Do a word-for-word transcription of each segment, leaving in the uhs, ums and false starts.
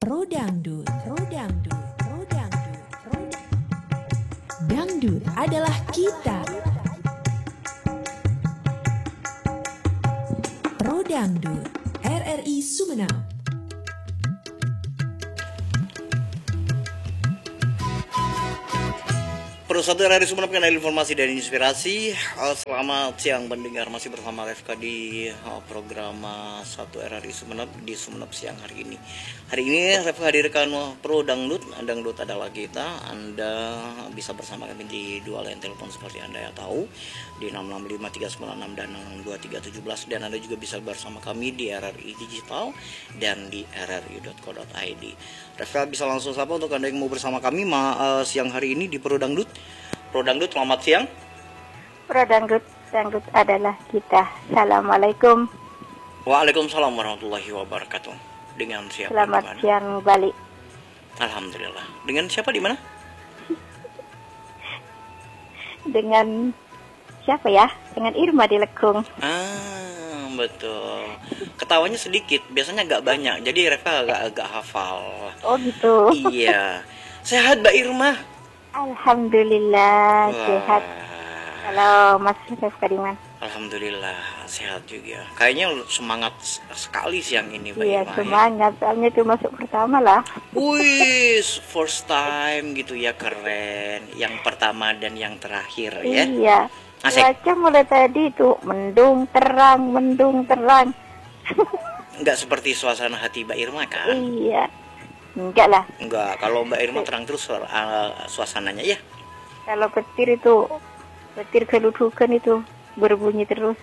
Pro Dangdut, Pro Dangdut, Pro Dangdut, Pro Dangdut. Dangdut adalah kita. Pro Dangdut, R R I Sumeneb. Pro satu R R I Sumeneb, kanal informasi dan inspirasi. Uh, selamat siang pendengar, masih bersama Refka di uh, program satu R R I Sumeneb di Sumeneb siang hari ini. Hari ini Refka hadirkan uh, Pro Dangdut. Dangdut adalah kita. Anda bisa bersama kami di dua line telepon seperti Anda yang tahu di enam enam lima tiga sembilan enam dan enam dua tiga tujuh belas, dan Anda juga bisa bersama kami di R R I Digital dan di r r i dot co dot i d. Refka bisa langsung sapa untuk Anda yang mau bersama kami ma, uh, siang hari ini di Pro Dangdut. Pro Dangdut, selamat siang. Pro Dangdut, Dangdut adalah kita. Assalamualaikum. Waalaikumsalam warahmatullahi wabarakatuh. Dengan siapa? Selamat dimana? siang Bali. Alhamdulillah. Dengan siapa di mana? Dengan siapa ya? Dengan Irma di Lekung. Ah, betul. Ketawanya sedikit, biasanya agak banyak. Jadi Reva agak agak hafal. Oh gitu. Iya. Sehat Mbak Irma? Alhamdulillah. Wah. Sehat. Halo Mas Refka Diman. Alhamdulillah sehat juga. Kayaknya semangat sekali siang ini Mbak Iya Irma. semangat. Ya. Soalnya itu masuk pertama lah. Wih, first time gitu ya, keren. Yang pertama dan yang terakhir ya. Iya. Asik. Cuaca mulai tadi itu mendung terang, mendung terang. Enggak seperti suasana hati Mbak Irma kan? Iya. Enggak lah. Enggak, kalau Mbak Irma terang terus uh, suasananya ya. Kalau petir itu, petir keludukan itu berbunyi terus.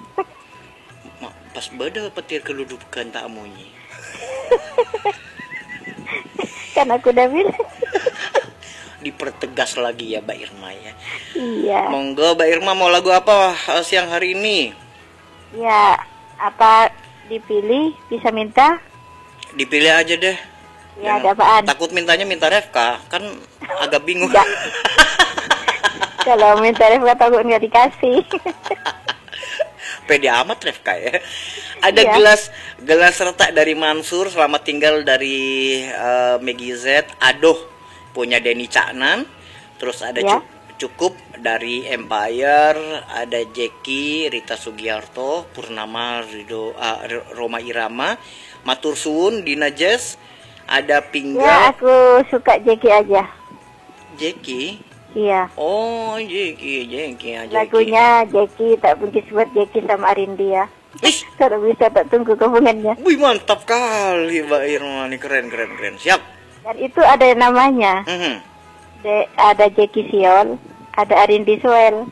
Pas beda petir keludukan tak munyi. Kan aku udah bilang. Dipertegas lagi ya Mbak Irma ya. Iya. Monggo Mbak Irma, mau lagu apa uh, siang hari ini? Ya, apa dipilih bisa minta? Dipilih aja deh. Ya, Jangan- ada apaan? Takut mintanya minta Refka, kan agak bingung. Enggak. Kalau minta Refka takut nggak dikasih. Pede amat Refka ya. Ada Iya. gelas gelas retak dari Mansur, selamat tinggal dari uh, Megi Z. Aduh punya Denny Caknan. Terus ada Ya. Cu- cukup dari Empire, ada Jeki, Rita Sugiarto, Purnama, Rido, uh, Roma Irama, Matur Suwun, Dina Jazz, ada Ya, Pinggal, aku suka Jeki aja. Jeki. Iya. Oh, Jeki, Jeki, Jeki. Lagunya Jeki tak benci buat Jeki sama Arindi ya. Ih, Kalau bisa tak tunggu hubungannya. wih mantap kali Mbak Irma, nih keren keren keren. Siap. Dan itu ada namanya. Mhm. De, ada Jeki Siol, ada Arindi Soel.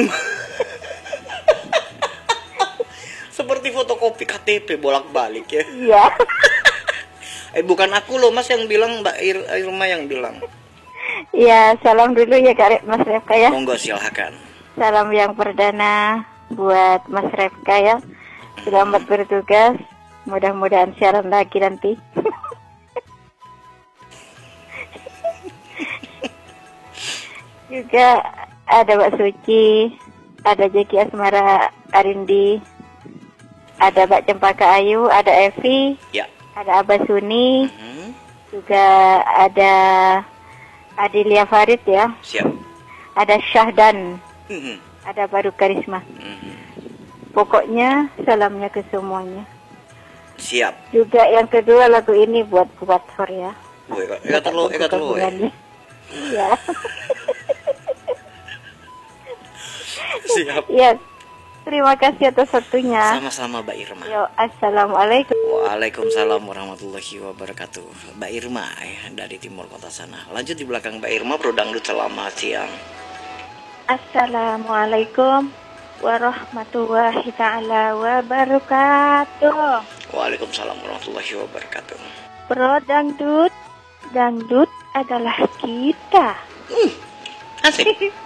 Seperti fotokopi K T P bolak-balik ya. Iya. Eh bukan aku loh Mas yang bilang, Mbak Ir- Irma yang bilang. Iya, salam dulu ya Kak Mas Refka ya. Monggo silahkan. Salam yang perdana buat Mas Refka ya. Selamat bertugas. Mudah-mudahan siaran lagi nanti. Juga ada Mbak Suci, ada Jeki Asmara Arindi, ada Mbak Cempaka Ayu, ada Evi, Ya. ada Abah Suni, Mhm. juga ada Adilia Farid ya, Siap. ada Syahdan, Mhm. ada Baru Karisma. Mhm. Pokoknya salamnya ke semuanya. Siap. Juga yang kedua lagu ini buat buat Thor ya. Woi, eka terlo, eka terlo. eh. Hubungannya. Iya. Siap. Iya. Terima kasih atas waktunya. Sama-sama Mbak Irma. Yo, assalamualaikum. Waalaikumsalam warahmatullahi wabarakatuh. Mbak Irma ya, dari timur kota sana. Lanjut di belakang Mbak Irma, Pro Dangdut selamat siang. Assalamualaikum warahmatullahi taala wabarakatuh. Waalaikumsalam warahmatullahi wabarakatuh. Pro Dangdut, Dangdut adalah kita. Asik.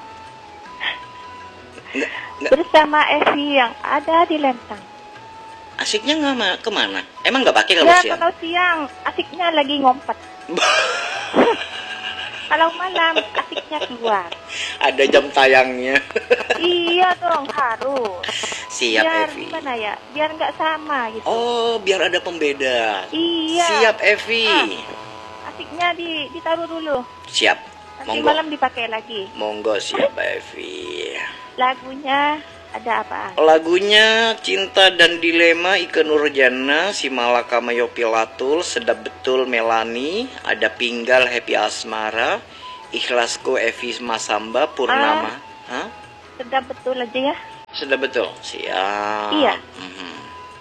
Enggak, enggak. Bersama Evi yang ada di Lentang. Asiknya nggak ma- kemana? Emang nggak pakai kalau Ya siang? kalau siang asiknya lagi ngompet. Kalau malam asiknya keluar. Ada jam tayangnya. Iya dong harus. Siap, biar Evi. gimana ya, biar nggak sama gitu. Oh, biar ada pembeda. Iya. Siap, Evi. Ah, asiknya di, ditaruh dulu. Siap. Nanti Monggo. malam dipakai lagi. Monggo, siap, Evi. Lagunya ada apa? Lagunya Cinta dan Dilema Ike Nurjana, Simalaka Mayopilatul, Sedap Betul Melani, ada Pinggal Happy Asmara, Ikhlasku Evi Masamba Purnama. Hah? Sedap betul aja ya. Sedap betul. Siap. Iya. Mhm.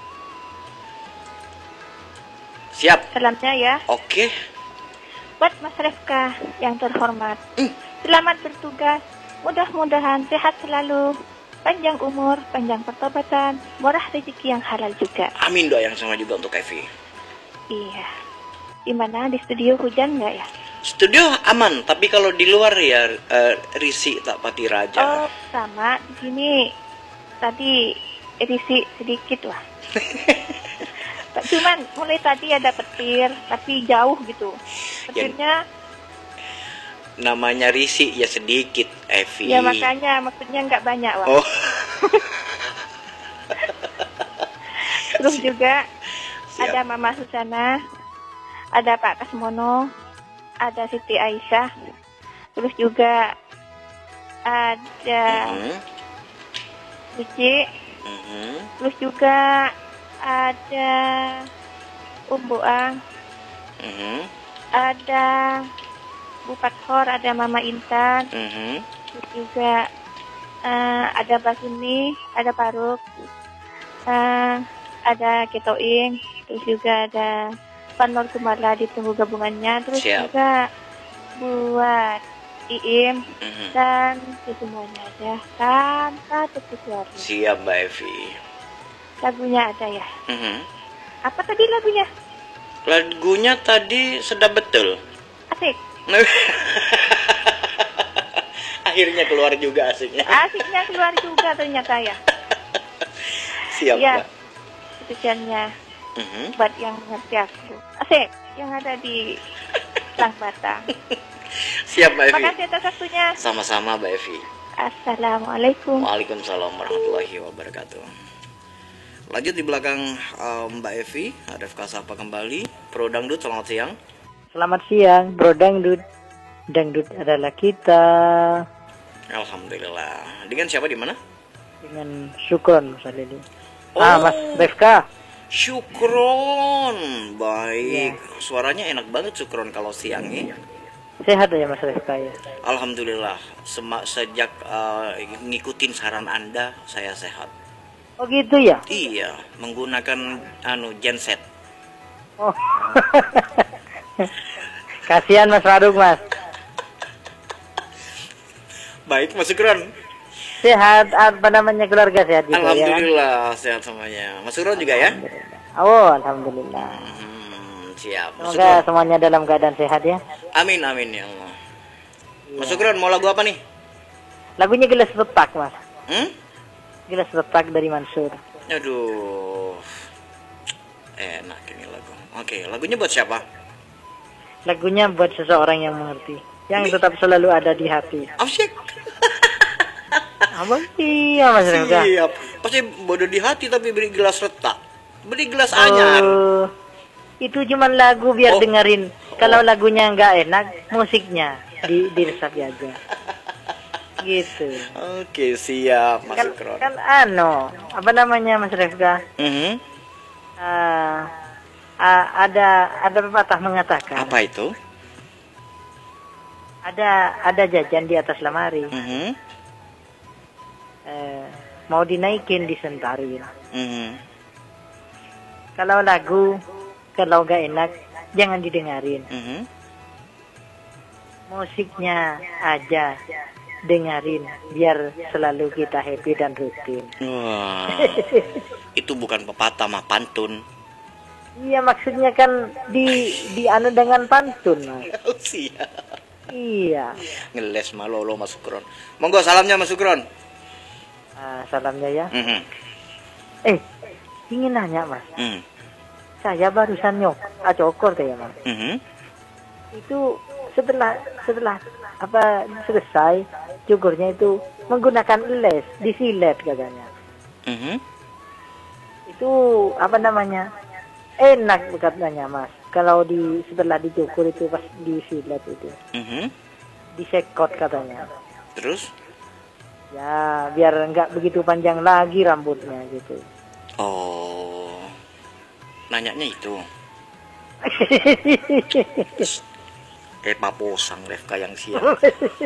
Siap. Salamnya ya. Oke. Buat Mas Refka yang terhormat. Hmm. Selamat bertugas. Mudah-mudahan sehat selalu. Panjang umur, panjang pertobatan, murah rezeki yang halal juga. Amin, doa yang sama juga untuk Evi. Iya. Gimana di studio hujan nggak ya? Studio aman, tapi kalau di luar ya eh, risik tak pati raja. Oh, sama. Di sini tadi risik sedikit lah. Cuman mulai tadi ada petir, tapi jauh gitu. Petirnya, Namanya risik ya sedikit, Evi. ya makanya maksudnya nggak banyak, Wak. Oh. Terus juga Siap. ada Mama Susana, ada Pak Kasmono, ada Siti Aisyah, terus juga ada Mhm. Cici, Mhm. terus juga ada Umbu Ang, Mhm. ada Bu Fathor, ada Mama Intan, Mhm. terus juga eh, ada Basuni, ada Paruk, eh, ada Ketoing, terus juga ada Panor Kumala ditunggu gabungannya, terus Siap. juga buat Iim Mhm. dan itu semuanya aja tanpa terkecuali. Siap, Mbak Evi. Lagunya ada ya. Mhm. Apa tadi lagunya? Lagunya tadi sedap betul. Asik. Akhirnya keluar juga asiknya. Asiknya keluar juga ternyata ya. Siap, Ya. Mbak. Tujuannya Mhm. buat yang ngerti aku. Asik. Yang ada di Lang Batang. Siap, Mbak Evi. Makasih atas waktunya. Sama-sama, Mbak Evi. Assalamualaikum. Waalaikumsalam warahmatullahi wabarakatuh. Lanjut di belakang eh, Mbak Evi, ada Refka Sapa kembali. Pro Dangdut, selamat siang. Selamat siang, Bro Dangdut. Dangdut adalah kita. Alhamdulillah. Dengan siapa di mana? Dengan Syukron, Mas Alili. Oh. Ah, Mas Refka. Syukron. Baik. Suaranya enak banget Syukron kalau siang ya. Sehat ya Mas Refka ya? Alhamdulillah. Sema- sejak eh, ngikutin saran Anda, saya sehat. Oh gitu ya? Iya, menggunakan anu genset. Oh. Kasihan Mas Faruk, Mas. Baik, Mas Syukron. Sehat, apa namanya, keluarga sehat juga ya kan? Alhamdulillah sehat semuanya. Mas Syukron juga ya? Oh, Alhamdulillah. Hmm, siap. Mas Semoga Syukron. semuanya dalam keadaan sehat ya. Amin amin ya Allah. Mas Syukron mau lagu apa nih? Lagunya Gelas Retak, Mas. Hmm? Gelas Retak dari Mansur. Aduh. Enak ini lagu. Oke, lagunya buat siapa? Lagunya buat seseorang yang mengerti, yang tetap selalu ada di hati. Asyik. Apa iya Mas Refka? Siap. Pasti bodoh di hati tapi beri gelas retak. Beri gelas anyar. Oh, itu cuma lagu biar Oh. dengerin. Kalau lagunya nggak enak, musiknya di diresap aja. Gitu. Oke, siap Mas Kan, Syukron. kan ano, apa namanya Mas Refka? Mhm. Ah, ah, ada ada pepatah mengatakan, Apa itu? ada ada jajan di atas lemari, Mhm. eh, mau dinaikin disentarin. Mhm. Kalau lagu, kalau nggak enak, jangan didengarin. Mhm. Musiknya aja dengerin biar selalu kita happy dan rutin. Wah. Itu bukan pepatah mah pantun. Iya, maksudnya kan di di anu dengan pantun, Mas. Siap. Iya. Ngeles malolo Mas Syukron. Monggo salamnya Mas Syukron. Ah, salamnya ya. Mhm. Eh, ingin nanya, Mas. Mhm. Saya barusan nyok acokor teh ya, Mas. Mhm. Itu setelah setelah apa selesai cukurnya itu menggunakan les, disilet katanya. Mhm. Itu apa namanya? Enak katanya Mas. Kalau di setelah dicukur itu pas disilet itu, Mhm. disekot katanya. Terus? Ya biar nggak begitu panjang lagi rambutnya gitu. Oh, nanyanya itu. Eh, paposang Refka yang siap.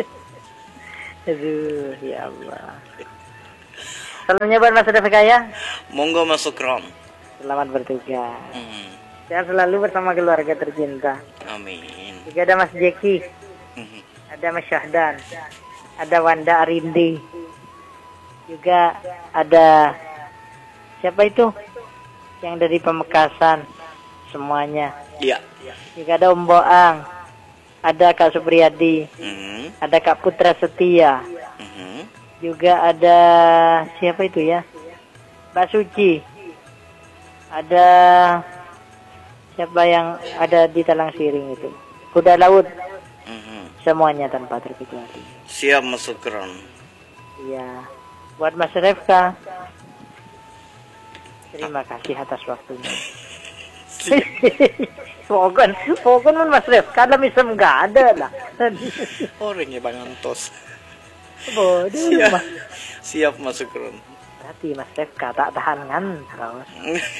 Aduh, ya Allah. Salamnya buat Mas Refka ya. Monggo masuk Ron. Selamat bertugas. Hmm. Sehat selalu bersama keluarga tercinta. Amin. Juga ada Mas Jeki, Mhm. ada Mas Syahdan, ada Wanda Arindi, juga ada siapa itu yang dari Pamekasan, semuanya. Iya. Juga ada Om Boang, ada Kak Supriyadi, Mhm. ada Kak Putra Setia, Mhm. juga ada siapa itu ya, Mbak Suci, ada siapa yang ada di Talang Siring itu, Kuda Laut, Mhm. semuanya tanpa terkecuali. Siap masuk Ron. Iya, buat Mas Refka, terima kasih atas waktunya. Pokoknya, pokoknya Mas Refka ada misem nggak ada lah. Orangnya Bang Antos. Bodoh Siap. Mas. Siap masuk Ron. Berarti Mas Refka tak tahan kan terus.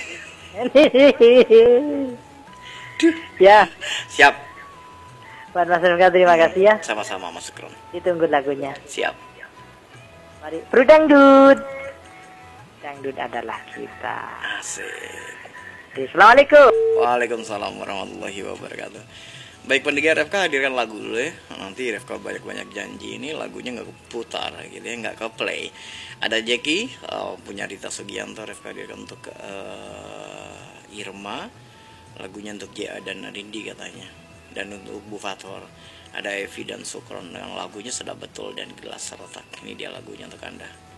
Ya, Siap. buat Mas Refka terima kasih ya. Sama-sama masuk Ron. Ditunggu lagunya. Siap. Mari, Bro Dangdut. Dangdut adalah kita. Asik. Assalamualaikum. Waalaikumsalam warahmatullahi wabarakatuh. Baik pendengar F K, hadirkan lagu dulu ya. Nanti F K banyak-banyak janji ini lagunya nggak keputar gitu ya, nggak ke play. Ada Jeki uh, punya Rita Sugianto, F K hadirkan untuk uh, Irma, lagunya untuk J A dan Rindi katanya. Dan untuk Bu Fator ada Evi dan Sukron dengan lagunya sedap betul dan gelas retak. Ini dia lagunya untuk Anda.